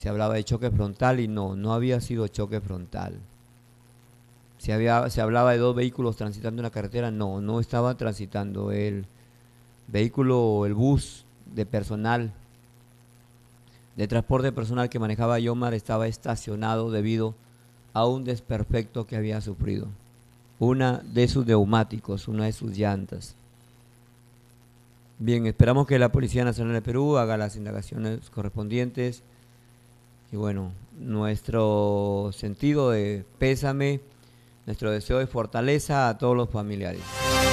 Se hablaba de choque frontal y no, no había sido choque frontal. Se hablaba de dos vehículos transitando una carretera, no, no estaba transitando el vehículo, el bus de personal, de transporte personal que manejaba Yomar estaba estacionado debido a un desperfecto que había sufrido. Una de sus neumáticos, una de sus llantas. Bien, esperamos que la Policía Nacional de Perú haga las indagaciones correspondientes. Y bueno, nuestro sentido de pésame, nuestro deseo de fortaleza a todos los familiares.